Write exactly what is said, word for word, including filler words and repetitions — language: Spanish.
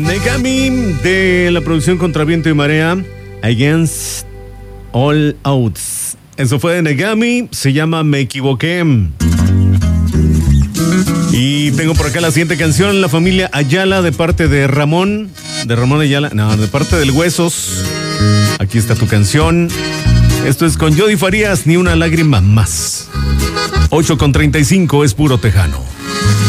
Negami de la producción Contra Viento y Marea, Against All Odds. Eso fue de Negami, se llama Me Equivoqué. Y tengo por acá la siguiente canción, La Familia Ayala, de parte de Ramón, de Ramón Ayala, no, de parte del Huesos. Aquí está tu canción. Esto es con Jody Farías, Ni una lágrima más. ocho con treinta y cinco, es puro tejano.